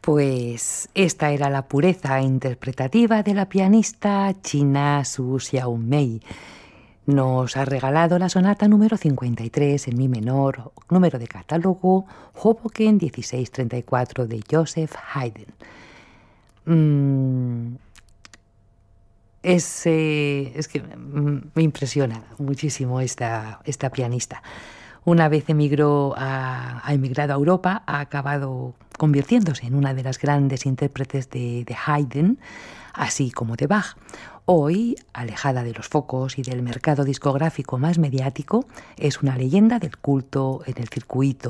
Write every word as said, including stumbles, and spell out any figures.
Pues esta era la pureza interpretativa de la pianista china Su Xiaomei. Nos ha regalado la sonata número cincuenta y tres en mi menor, número de catálogo Hoboken dieciséis treinta y cuatro de Joseph Haydn. Mm, es, eh, es que me impresiona muchísimo esta, esta pianista. Una vez emigró a, ha emigrado a Europa, ha acabado convirtiéndose en una de las grandes intérpretes de, de Haydn, así como de Bach. Hoy, alejada de los focos y del mercado discográfico más mediático, es una leyenda del culto en el circuito